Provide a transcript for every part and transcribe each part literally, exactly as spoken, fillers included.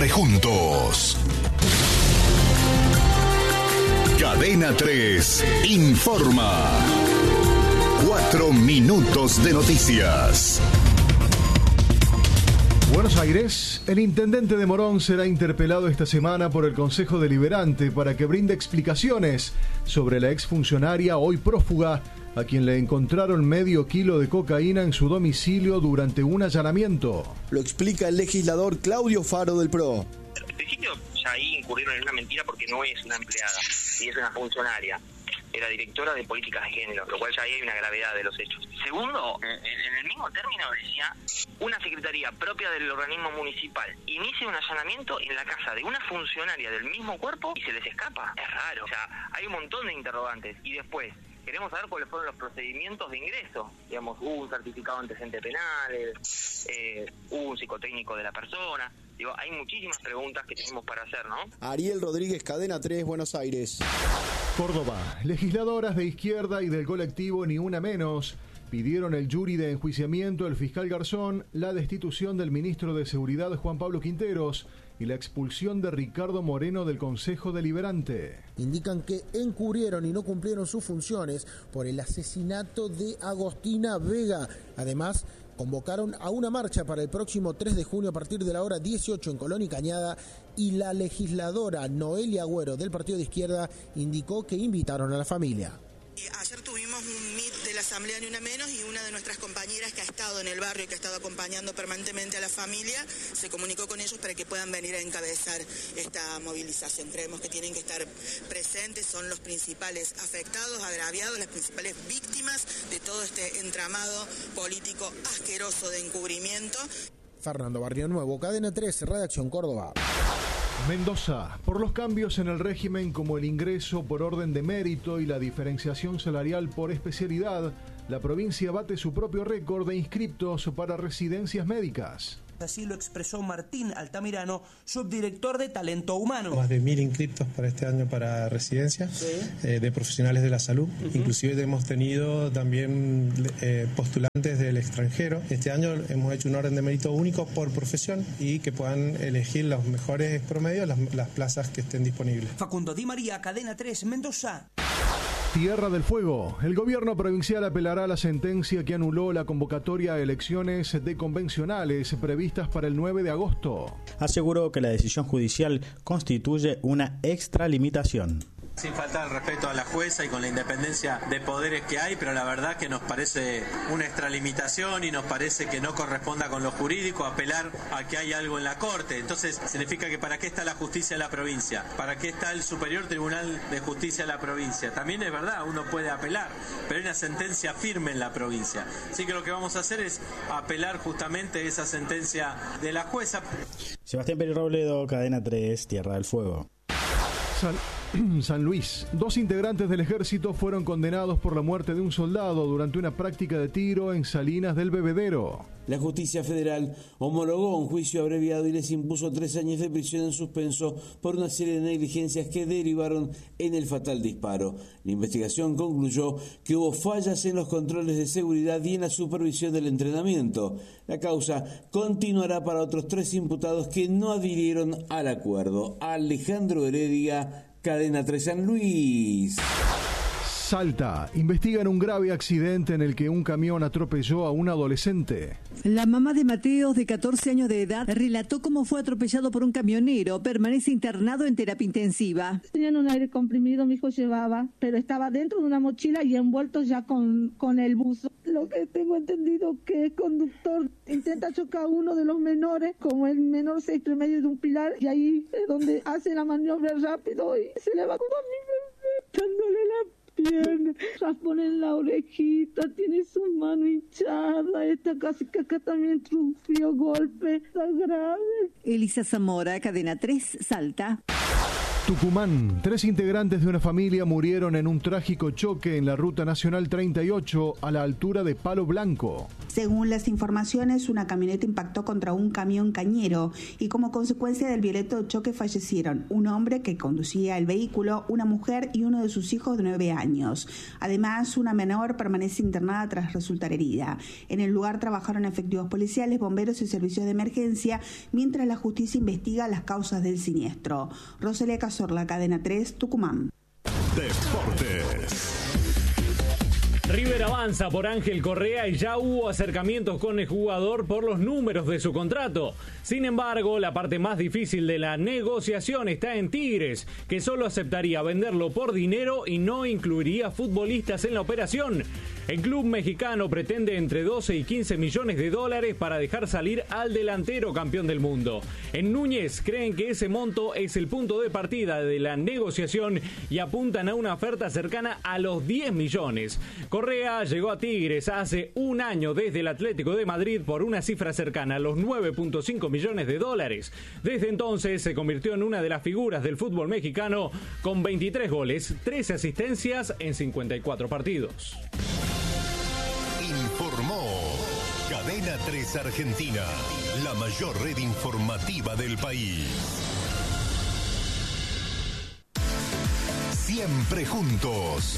Siempre juntos. Cadena tres informa. Cuatro minutos de noticias. Buenos Aires. El intendente de Morón será interpelado esta semana por el Consejo Deliberante para que brinde explicaciones sobre la exfuncionaria hoy prófuga, a quien le encontraron medio kilo de cocaína en su domicilio durante un allanamiento. Lo explica el legislador Claudio Faro del P R O. En principio ya ahí incurrieron en una mentira porque no es una empleada, y es una funcionaria. Era directora de políticas de género, lo cual ya ahí hay una gravedad de los hechos. Segundo, en, en el mismo término decía, una secretaría propia del organismo municipal inicia un allanamiento en la casa de una funcionaria del mismo cuerpo y se les escapa. Es raro, o sea, hay un montón de interrogantes. Y después, queremos saber cuáles fueron los procedimientos de ingreso. Digamos, hubo un certificado de antecedentes penales, eh, hubo un psicotécnico de la persona. Digo, hay muchísimas preguntas que tenemos para hacer, ¿no? Ariel Rodríguez, Cadena tres, Buenos Aires. Córdoba. Legisladoras de izquierda y del colectivo Ni Una Menos pidieron el jury de enjuiciamiento del fiscal Garzón, la destitución del ministro de Seguridad Juan Pablo Quinteros y la expulsión de Ricardo Moreno del Consejo Deliberante. Indican que encubrieron y no cumplieron sus funciones por el asesinato de Agostina Vega. Además, convocaron a una marcha para el próximo tres de junio a partir de la hora dieciocho en Colón y Cañada, y la legisladora Noelia Agüero del Partido de Izquierda indicó que invitaron a la familia. Ayer tuvimos un meet de la Asamblea Ni Una Menos y una de nuestras compañeras que ha estado en el barrio y que ha estado acompañando permanentemente a la familia se comunicó con ellos para que puedan venir a encabezar esta movilización. Creemos que tienen que estar presentes, son los principales afectados, agraviados, las principales víctimas de todo este entramado político asqueroso de encubrimiento. Fernando Barrio Nuevo, Cadena tres, Redacción Córdoba. Mendoza. Por los cambios en el régimen como el ingreso por orden de mérito y la diferenciación salarial por especialidad, la provincia bate su propio récord de inscriptos para residencias médicas. Así lo expresó Martín Altamirano, subdirector de Talento Humano. Más de mil inscriptos para este año para residencias, sí. eh, de profesionales de la salud. Uh-huh. Inclusive hemos tenido también eh, postulantes del extranjero. Este año hemos hecho un orden de mérito único por profesión y que puedan elegir los mejores promedios, las, las plazas que estén disponibles. Facundo Di María, Cadena tres, Mendoza. Tierra del Fuego. El gobierno provincial apelará a la sentencia que anuló la convocatoria a elecciones de convencionales previstas para el nueve de agosto. Aseguró que la decisión judicial constituye una extralimitación. Sin faltar el respeto a la jueza y con la independencia de poderes que hay, pero la verdad que nos parece una extralimitación y nos parece que no corresponda con lo jurídico apelar a que hay algo en la Corte. Entonces, significa que ¿para qué está la justicia de la provincia? ¿Para qué está el Superior Tribunal de Justicia de la provincia? También es verdad, uno puede apelar, pero hay una sentencia firme en la provincia. Así que lo que vamos a hacer es apelar justamente esa sentencia de la jueza. Sebastián Pérez Robledo, Cadena tres, Tierra del Fuego. San, San Luis. Dos integrantes del ejército fueron condenados por la muerte de un soldado durante una práctica de tiro en Salinas del Bebedero. La justicia federal homologó un juicio abreviado y les impuso tres años de prisión en suspenso por una serie de negligencias que derivaron en el fatal disparo. La investigación concluyó que hubo fallas en los controles de seguridad y en la supervisión del entrenamiento. La causa continuará para otros tres imputados que no adhirieron al acuerdo. Alejandro Heredia, Cadena tres, San Luis. Salta. Investigan un grave accidente en el que un camión atropelló a un adolescente. La mamá de Mateos, de catorce años de edad, relató cómo fue atropellado por un camionero. Permanece internado en terapia intensiva. Tenían un aire comprimido, mi hijo llevaba, pero estaba dentro de una mochila y envuelto ya con, con el buzo. Lo que tengo entendido que el conductor intenta chocar a uno de los menores, como el menor se entre medio de un pilar, y ahí es donde hace la maniobra rápido y se le va como a mi bebé, echándole la pierna, raspón en la orejita, tiene su mano hinchada, esta casi que acá también sufrió golpe, está grave. Elisa Zamora, Cadena tres, Salta. Tucumán. Tres integrantes de una familia murieron en un trágico choque en la Ruta Nacional treinta y ocho a la altura de Palo Blanco. Según las informaciones, una camioneta impactó contra un camión cañero y como consecuencia del violento choque fallecieron un hombre que conducía el vehículo, una mujer y uno de sus hijos de nueve años. Además, una menor permanece internada tras resultar herida. En el lugar trabajaron efectivos policiales, bomberos y servicios de emergencia, mientras la justicia investiga las causas del siniestro. Rosalía Cazorla, Cadena tres, Tucumán. Deportes. River avanza por Ángel Correa y ya hubo acercamientos con el jugador por los números de su contrato. Sin embargo, la parte más difícil de la negociación está en Tigres, que solo aceptaría venderlo por dinero y no incluiría futbolistas en la operación. El club mexicano pretende entre doce y quince millones de dólares para dejar salir al delantero campeón del mundo. En Núñez creen que ese monto es el punto de partida de la negociación y apuntan a una oferta cercana a los diez millones. Correa llegó a Tigres hace un año desde el Atlético de Madrid por una cifra cercana a los nueve punto cinco millones de dólares. Desde entonces se convirtió en una de las figuras del fútbol mexicano con veintitrés goles, trece asistencias en cincuenta y cuatro partidos. Informó Cadena tres Argentina, la mayor red informativa del país. Siempre juntos.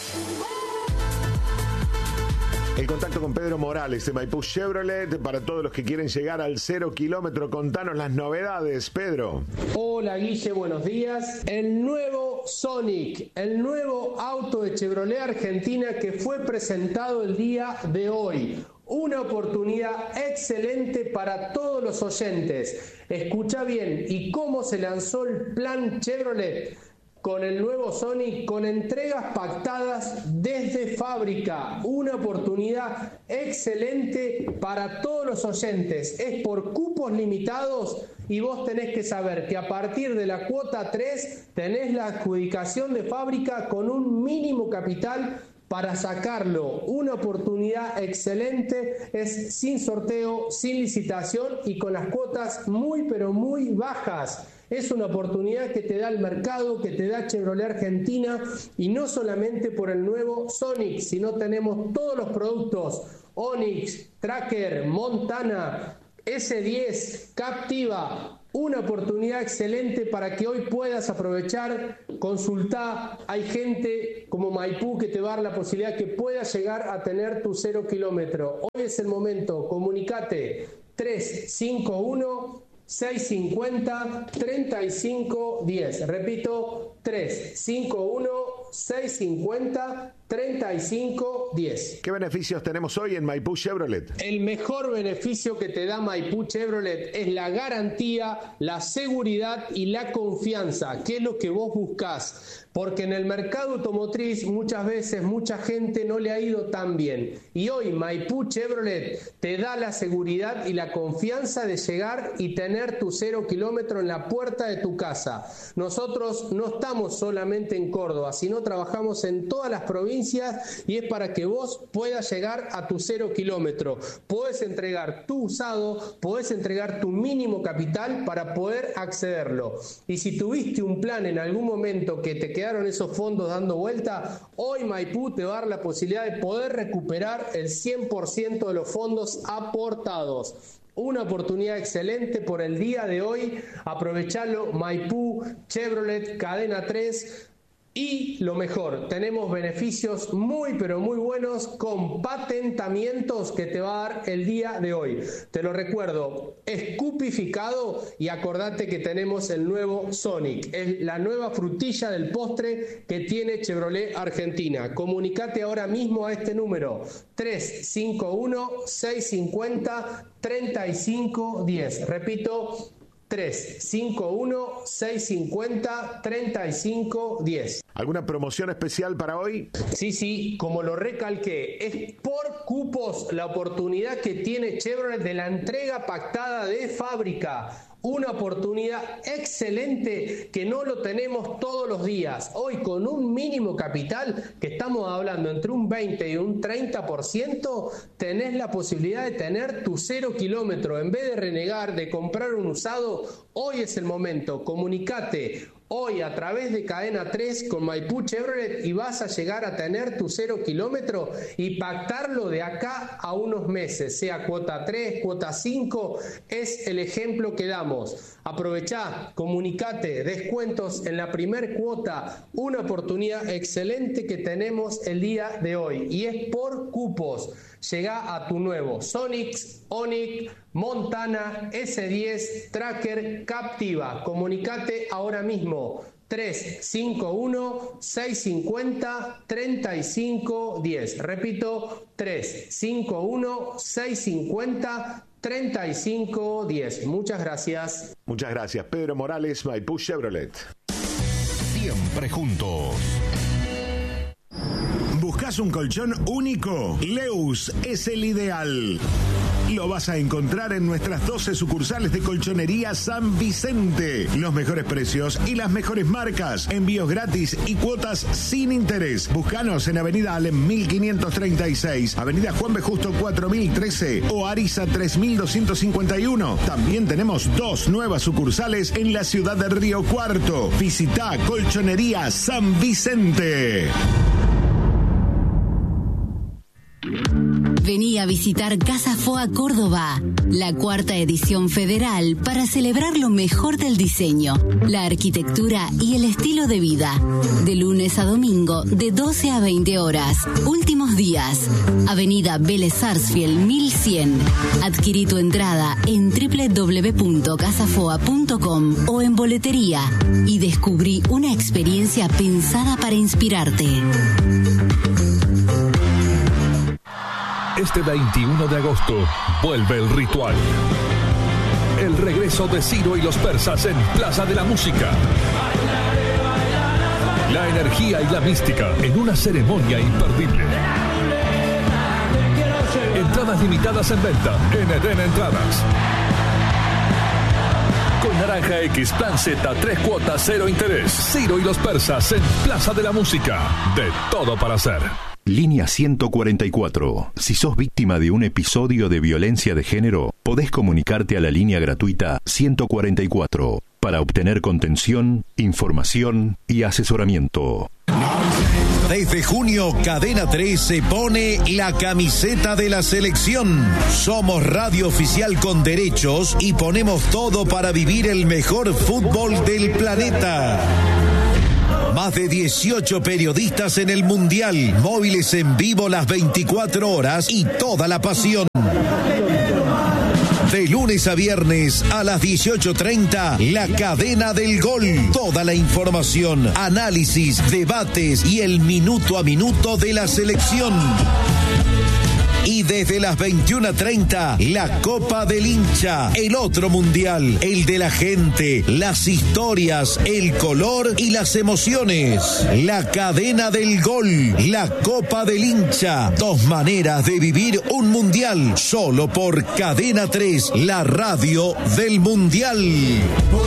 El contacto con Pedro Morales de Maipú Chevrolet para todos los que quieren llegar al cero kilómetro. Contanos las novedades, Pedro. Hola Guille, buenos días. El nuevo Sonic, el nuevo auto de Chevrolet Argentina que fue presentado el día de hoy. Una oportunidad excelente para todos los oyentes. Escucha bien, ¿y cómo se lanzó el plan Chevrolet? Con el nuevo Sonic, con entregas pactadas desde fábrica. Una oportunidad excelente para todos los oyentes. Es por cupos limitados y vos tenés que saber que a partir de la cuota tres tenés la adjudicación de fábrica con un mínimo capital para sacarlo. Una oportunidad excelente, es sin sorteo, sin licitación y con las cuotas muy pero muy bajas. Es una oportunidad que te da el mercado, que te da Chevrolet Argentina, y no solamente por el nuevo Sonic, sino tenemos todos los productos Onix, Tracker, Montana, ese diez, Captiva. Una oportunidad excelente para que hoy puedas aprovechar, consultar. Hay gente como Maipú que te va a dar la posibilidad que puedas llegar a tener tu cero kilómetro. Hoy es el momento, comunicate tres cinco uno, seis cinco cero, tres cinco uno cero. Repito, tres cinco uno, seis cinco cero, tres cinco uno cero. ¿Qué beneficios tenemos hoy en Maipú Chevrolet? El mejor beneficio que te da Maipú Chevrolet es la garantía, la seguridad y la confianza, que es lo que vos buscás. Porque en el mercado automotriz muchas veces mucha gente no le ha ido tan bien. Y hoy Maipú Chevrolet te da la seguridad y la confianza de llegar y tener tu cero kilómetro en la puerta de tu casa. Nosotros no estamos solamente en Córdoba, sino trabajamos en todas las provincias y es para que vos puedas llegar a tu cero kilómetro. Podés entregar tu usado, podés entregar tu mínimo capital para poder accederlo. Y si tuviste un plan en algún momento que te quedó esos fondos dando vuelta, hoy Maipú te va a dar la posibilidad de poder recuperar el cien por ciento de los fondos aportados. Una oportunidad excelente por el día de hoy. Aprovechalo, Maipú Chevrolet, Cadena tres. Y lo mejor, tenemos beneficios muy pero muy buenos con patentamientos que te va a dar el día de hoy. Te lo recuerdo, es cupificado y acordate que tenemos el nuevo Sonic. Es la nueva frutilla del postre que tiene Chevrolet Argentina. Comunicate ahora mismo a este número tres cinco uno, seis cinco cero, tres cinco uno cero. Repito, tres cinco uno, seis cinco cero, tres cinco uno cero. ¿Alguna promoción especial para hoy? Sí, sí, como lo recalqué, es por cupos la oportunidad que tiene Chevrolet de la entrega pactada de fábrica. Una oportunidad excelente que no lo tenemos todos los días. Hoy con un mínimo capital, que estamos hablando entre un veinte y un treinta por ciento, tenés la posibilidad de tener tu cero kilómetro. En vez de renegar, de comprar un usado, hoy es el momento. Comunicate hoy a través de Cadena tres con Maipú Chevrolet y vas a llegar a tener tu cero kilómetro y pactarlo de acá a unos meses, sea cuota tres, cuota cinco, es el ejemplo que damos. Aprovechá, comunicate, descuentos en la primer cuota, una oportunidad excelente que tenemos el día de hoy y es por cupos. Llegá a tu nuevo Sonix, Onix, Montana, ese diez, Tracker, Captiva. Comunicate ahora mismo. tres cinco uno, seis cinco cero, tres cinco uno cero. Repito, tres cinco uno, seis cinco cero, tres cinco uno cero. Muchas gracias. Muchas gracias. Pedro Morales, Maipú Chevrolet. Siempre juntos. ¿Buscas un colchón único? Leus es el ideal. Lo vas a encontrar en nuestras doce sucursales de Colchonería San Vicente. Los mejores precios y las mejores marcas. Envíos gratis y cuotas sin interés. Búscanos en Avenida Alem mil quinientos treinta y seis, Avenida Juan B. Justo cuatro mil trece o Ariza tres mil doscientos cincuenta y uno. También tenemos dos nuevas sucursales en la ciudad de Río Cuarto. Visita Colchonería San Vicente. Vení a visitar Casa Foa Córdoba, la cuarta edición federal para celebrar lo mejor del diseño, la arquitectura y el estilo de vida. De lunes a domingo, de doce a veinte horas. Últimos días. Avenida Vélez Sarsfield mil cien. Adquirí tu entrada en doble u doble u doble u punto casa foa punto com o en boletería y descubrí una experiencia pensada para inspirarte. Este veintiuno de agosto vuelve el ritual. El regreso de Ciro y los persas en Plaza de la Música. La energía y la mística en una ceremonia imperdible. Entradas limitadas en venta en Eden Entradas. Con Naranja X, Plan Z, tres cuotas, cero interés. Ciro y los persas en Plaza de la Música. De todo para hacer. Línea ciento cuarenta y cuatro. Si sos víctima de un episodio de violencia de género, podés comunicarte a la línea gratuita ciento cuarenta y cuatro para obtener contención, información y asesoramiento. Desde junio, Cadena tres se pone la camiseta de la selección. Somos radio oficial con derechos y ponemos todo para vivir el mejor fútbol del planeta. Más de dieciocho periodistas en el Mundial, móviles en vivo las veinticuatro horas y toda la pasión. De lunes a viernes a las dieciocho treinta, La Cadena del Gol. Toda la información, análisis, debates y el minuto a minuto de la selección. Y desde las veintiuna treinta, la Copa del Hincha, el otro mundial, el de la gente, las historias, el color y las emociones. La Cadena del Gol, la Copa del Hincha, dos maneras de vivir un mundial, solo por Cadena tres, la radio del mundial.